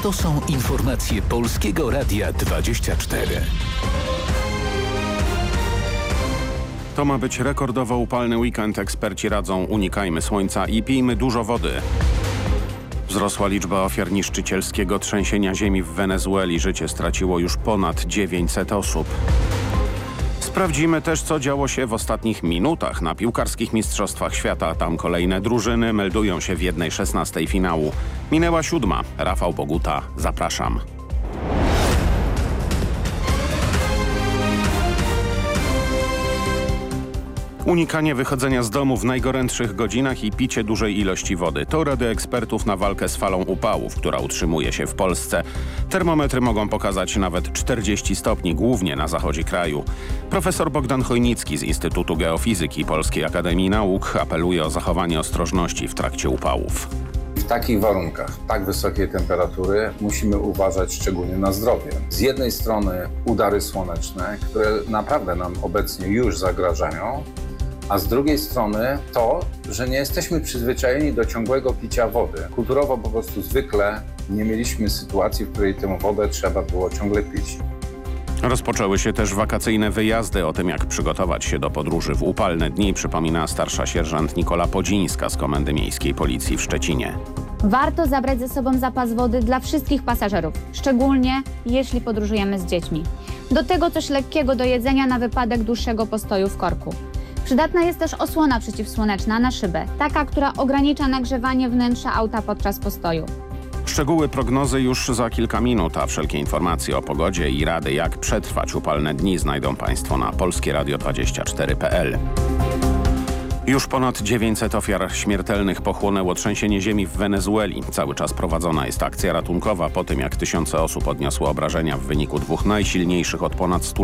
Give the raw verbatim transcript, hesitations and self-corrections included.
To są informacje Polskiego Radia dwadzieścia cztery. To ma być rekordowo upalny weekend. Eksperci radzą: unikajmy słońca i pijmy dużo wody. Wzrosła liczba ofiar niszczycielskiego trzęsienia ziemi w Wenezueli. Życie straciło już ponad dziewięćset osób. Sprawdzimy też, co działo się w ostatnich minutach na piłkarskich mistrzostwach świata. Tam kolejne drużyny meldują się w jednej szesnastej finału. Minęła siódma. Rafał Boguta, zapraszam. Unikanie wychodzenia z domu w najgorętszych godzinach i picie dużej ilości wody to rady ekspertów na walkę z falą upałów, która utrzymuje się w Polsce. Termometry mogą pokazać nawet czterdzieści stopni, głównie na zachodzie kraju. Profesor Bogdan Chojnicki z Instytutu Geofizyki Polskiej Akademii Nauk apeluje o zachowanie ostrożności w trakcie upałów. W takich warunkach, tak wysokiej temperatury musimy uważać szczególnie na zdrowie. Z jednej strony udary słoneczne, które naprawdę nam obecnie już zagrażają, a z drugiej strony to, że nie jesteśmy przyzwyczajeni do ciągłego picia wody. Kulturowo po prostu zwykle nie mieliśmy sytuacji, w której tę wodę trzeba było ciągle pić. Rozpoczęły się też wakacyjne wyjazdy. O tym, jak przygotować się do podróży w upalne dni, przypomina starsza sierżant Nikola Podzińska z Komendy Miejskiej Policji w Szczecinie. Warto zabrać ze sobą zapas wody dla wszystkich pasażerów, szczególnie jeśli podróżujemy z dziećmi. Do tego coś lekkiego do jedzenia na wypadek dłuższego postoju w korku. Przydatna jest też osłona przeciwsłoneczna na szybę, taka, która ogranicza nagrzewanie wnętrza auta podczas postoju. Szczegóły prognozy już za kilka minut, a wszelkie informacje o pogodzie i rady, jak przetrwać upalne dni, znajdą Państwo na polskie radio dwadzieścia cztery kropka p l. Już ponad dziewięćset ofiar śmiertelnych pochłonęło trzęsienie ziemi w Wenezueli. Cały czas prowadzona jest akcja ratunkowa po tym, jak tysiące osób odniosło obrażenia w wyniku dwóch najsilniejszych od ponad stu